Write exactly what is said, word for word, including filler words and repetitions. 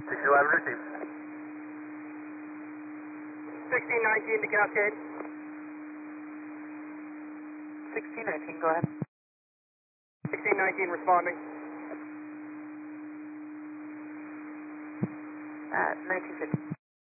six eleven received. sixteen nineteen to Cascade. sixteen nineteen, go ahead. sixteen nineteen responding. Uh, nineteen fifty.